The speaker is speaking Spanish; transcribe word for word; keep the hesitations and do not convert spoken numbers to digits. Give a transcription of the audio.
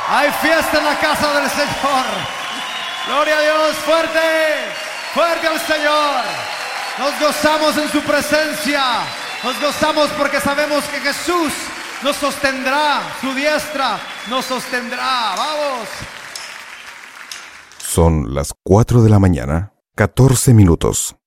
Hay fiesta en la casa del Señor. Gloria a Dios, fuerte, fuerte al Señor. Nos gozamos en su presencia. Nos gozamos porque sabemos que Jesús nos sostendrá, su diestra nos sostendrá. Vamos. Son las cuatro de la mañana, catorce minutos.